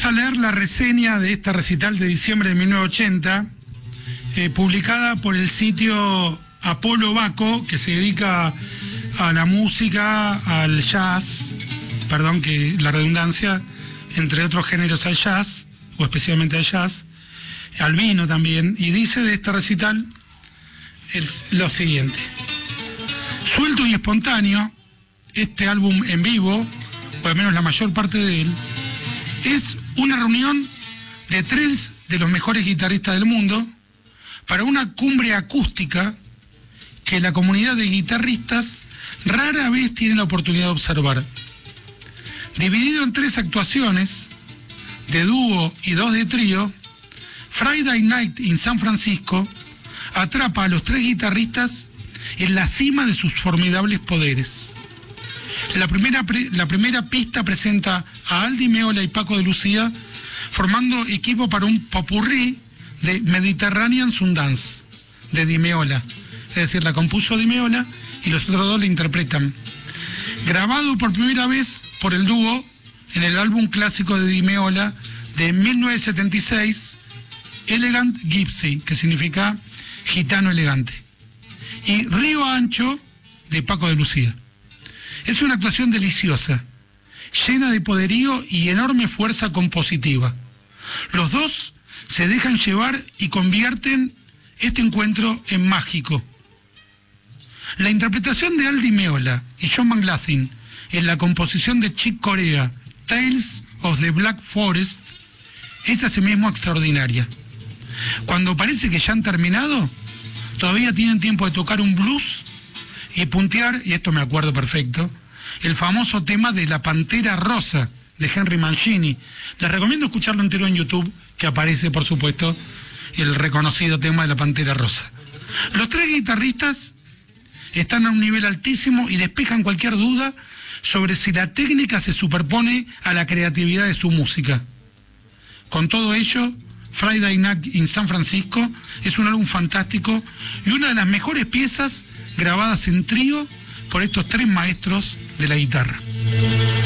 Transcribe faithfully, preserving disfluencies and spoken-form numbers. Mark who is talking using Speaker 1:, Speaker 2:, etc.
Speaker 1: Vamos a leer la reseña de esta recital de diciembre de mil novecientos ochenta, eh, publicada por el sitio Apolo Baco, que se dedica a la música, al jazz, perdón que la redundancia, entre otros géneros al jazz, o especialmente al jazz, al vino también, y dice de esta recital el, lo siguiente: suelto y espontáneo, este álbum en vivo, o al menos la mayor parte de él, es una reunión de tres de los mejores guitarristas del mundo para una cumbre acústica que la comunidad de guitarristas rara vez tiene la oportunidad de observar. Dividido en tres actuaciones, de dúo y dos de trío, Friday Night in San Francisco atrapa a los tres guitarristas en la cima de sus formidables poderes. La primera, la primera pista presenta a Al Di Meola y Paco de Lucía formando equipo para un popurrí de Mediterranean Sundance de Di Meola. Es decir, la compuso Di Meola y los otros dos la interpretan. Grabado por primera vez por el dúo en el álbum clásico de Di Meola de mil novecientos setenta y seis, Elegant Gypsy, que significa gitano elegante, y Río Ancho de Paco de Lucía. Es una actuación deliciosa, llena de poderío y enorme fuerza compositiva. Los dos se dejan llevar y convierten este encuentro en mágico. La interpretación de Al Di Meola y John McLaughlin en la composición de Chick Corea, Tales of the Black Forest, es asimismo extraordinaria. Cuando parece que ya han terminado, todavía tienen tiempo de tocar un blues y puntear, y esto me acuerdo perfecto, el famoso tema de La Pantera Rosa de Henry Mancini. Les recomiendo escucharlo entero en YouTube, que aparece, por supuesto, el reconocido tema de La Pantera Rosa. Los tres guitarristas están a un nivel altísimo y despejan cualquier duda sobre si la técnica se superpone a la creatividad de su música. Con todo ello, Friday Night in San Francisco es un álbum fantástico y una de las mejores piezas grabadas en trío por estos tres maestros de la guitarra.